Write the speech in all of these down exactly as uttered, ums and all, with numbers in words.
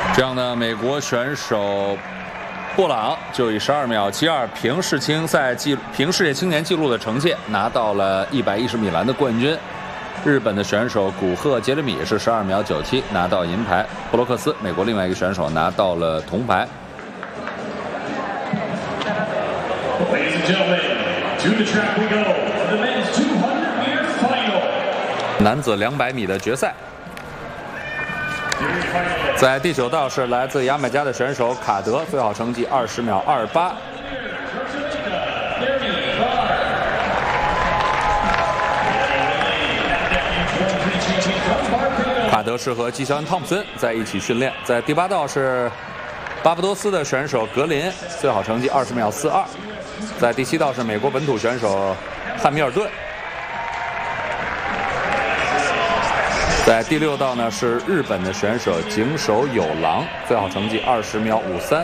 这样呢，美国选手布朗就以十二秒七二平世青赛纪平世界青年纪录的成绩，拿到了一百一十米栏的冠军。日本的选手古贺杰里米是十二秒九七拿到银牌，布洛克斯美国另外一个选手拿到了铜牌。 Ladies and gentlemen, to the track we go for the men's two hundred meter final. 男子两百米的决赛。在第九道是来自牙买加的选手卡德，最好成绩二十秒二八。卡德是和基肖恩·汤普森在一起训练。在第八道是巴巴多斯的选手格林，最好成绩二十秒四二。在第七道是美国本土选手汉密尔顿。在第六道呢是日本的选手井手有郎，最好成绩二十秒五三。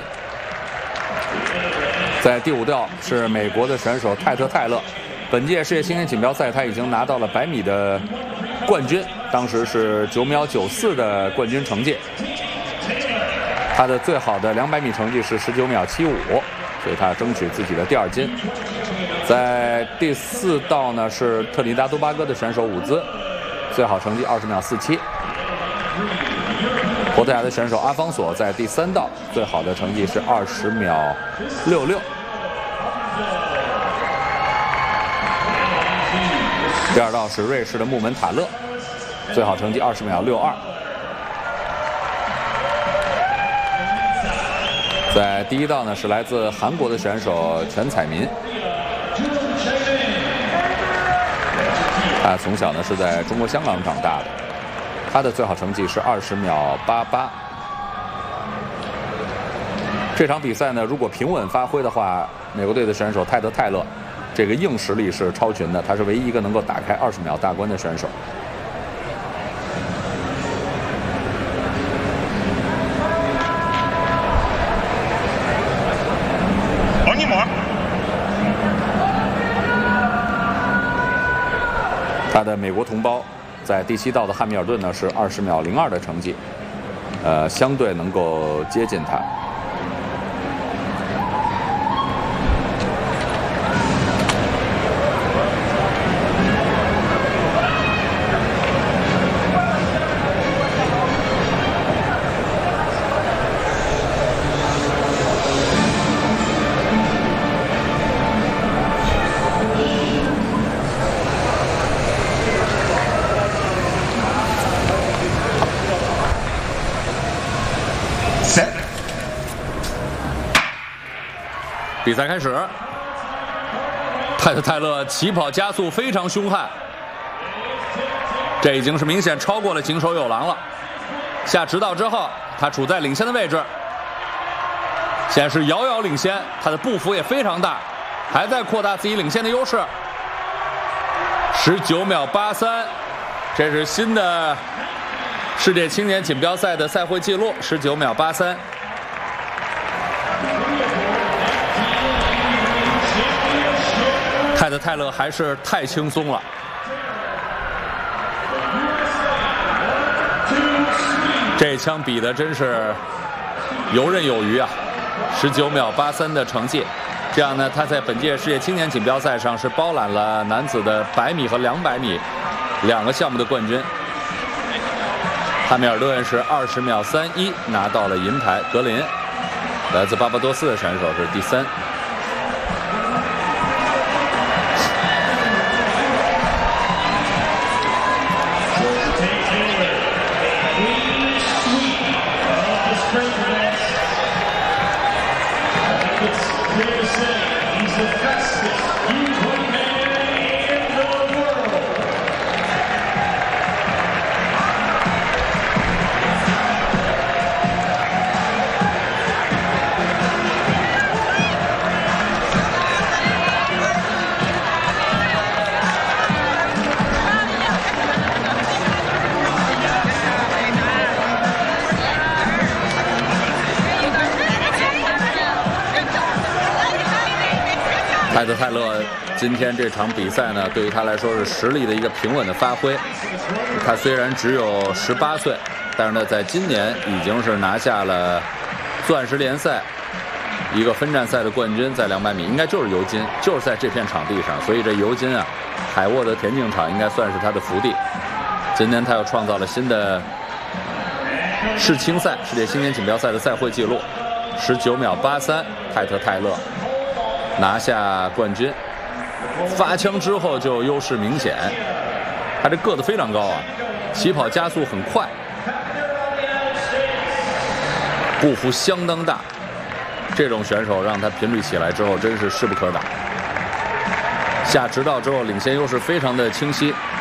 在第五道是美国的选手泰特泰勒，本届世界青年锦标赛他已经拿到了百米的冠军，当时是九秒九四的冠军成绩。他的最好的两百米成绩是十九秒七五，所以他争取自己的第二金。在第四道呢是特立达多巴哥的选手伍兹，最好成绩二十秒四七。葡萄牙的选手阿方索在第三道最好的成绩是二十秒六六。第二道是瑞士的穆门塔勒，最好成绩二十秒六二。在第一道呢是来自韩国的选手全彩民，他从小呢是在中国香港长大的，他的最好成绩是二十秒八八。这场比赛呢，如果平稳发挥的话，美国队的选手泰德泰勒，这个硬实力是超群的，他是唯一一个能够打开二十秒大关的选手。他的美国同胞在第七道的汉密尔顿呢是二十秒零二的成绩，呃，相对能够接近他。比赛开始，泰特泰勒起跑加速非常凶悍，这已经是明显超过了井手有郎了。下直道之后，他处在领先的位置，现在是遥遥领先，他的步幅也非常大，还在扩大自己领先的优势。十九秒八三，这是新的世界青年锦标赛的赛会纪录，十九秒八三。泰德泰勒还是太轻松了，这一枪比的真是游刃有余啊！十九秒八三的成绩，这样呢，他在本届世界青年锦标赛上是包揽了男子的百米和两百米两个项目的冠军。汉密尔顿是二十秒三一拿到了银牌，格林来自巴巴多斯的选手是第三。泰德泰勒今天这场比赛呢，对于他来说是实力的一个平稳的发挥。他虽然只有十八岁， 但是呢，在今年已经是拿下了钻石联赛一个分站赛的冠军，在两百米应该就是尤金，就是在这片场地上，所以这尤金啊，海沃德田径场应该算是他的福地。今年他又创造了新的世青赛世界青年锦标赛的赛会纪录，十九秒八三，泰特泰勒拿下冠军。发枪之后就优势明显，他这个子非常高啊，起跑加速很快，步幅相当大。这种选手让他频率起来之后，真是势不可挡。下直道之后，领先优势非常的清晰。